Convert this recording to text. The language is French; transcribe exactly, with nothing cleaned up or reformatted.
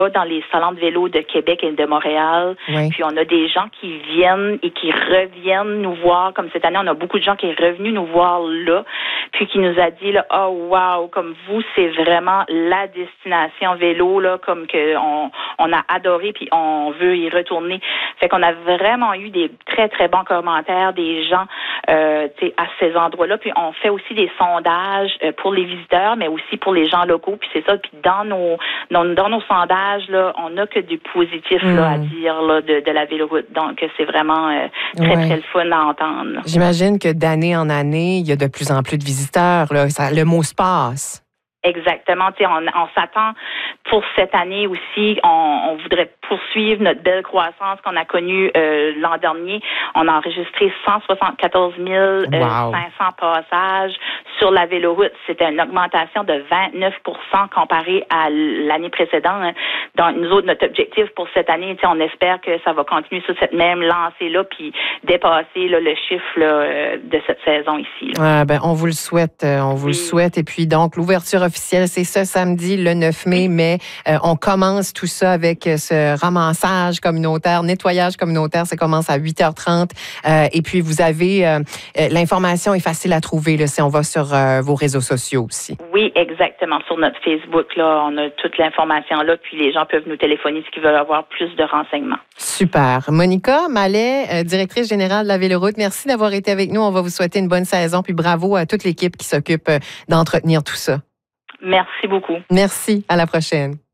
dans les salons de vélo de Québec et de Montréal. Oui. Puis on a des gens qui viennent et qui reviennent nous voir. Comme cette année, on a beaucoup de gens qui sont revenus nous voir là, puis qui nous a dit là, oh wow, comme vous, c'est vraiment la destination vélo là, comme que on, on a adoré puis on veut y retourner. Fait qu'on a vraiment eu des très très bons commentaires des gens, euh, tu sais, à ces endroits-là. Puis on fait aussi des sondages euh, pour les visiteurs, mais aussi pour les gens locaux. Puis c'est ça. Puis dans nos dans, dans nos sondages là, on n'a que du positif mm. là, à dire là, de, de la véloroute. Donc, c'est vraiment euh, très, ouais. très le fun à entendre. J'imagine que d'année en année, il y a de plus en plus de visiteurs. Là. Ça, le mot se passe. Exactement. Tu sais, on, on s'attend pour cette année aussi. On, on voudrait poursuivre notre belle croissance qu'on a connue euh, l'an dernier. On a enregistré cent soixante-quatorze mille cinq cents passages sur la véloroute. C'était une augmentation de vingt-neuf pour cent comparé à l'année précédente. Donc, nous autres, notre objectif pour cette année, tu sais, on espère que ça va continuer sur cette même lancée-là, puis dépasser là, le chiffre là, de cette saison ici. Là. Ah, ben, on vous le souhaite. On vous oui. le souhaite. Et puis, donc, l'ouverture officielle, c'est ce samedi, le neuf mai, mais euh, on commence tout ça avec ce ramassage communautaire, nettoyage communautaire. Ça commence à huit heures trente. Euh, et puis, vous avez... Euh, l'information est facile à trouver là, si on va sur euh, vos réseaux sociaux aussi. Oui, exactement. Sur notre Facebook, là, on a toute l'information là, puis les gens peuvent nous téléphoner s'ils veulent avoir plus de renseignements. Super. Monica Mallet, euh, directrice générale de la Véloroute, merci d'avoir été avec nous. On va vous souhaiter une bonne saison, puis bravo à toute l'équipe qui s'occupe euh, d'entretenir tout ça. Merci beaucoup. Merci. À la prochaine.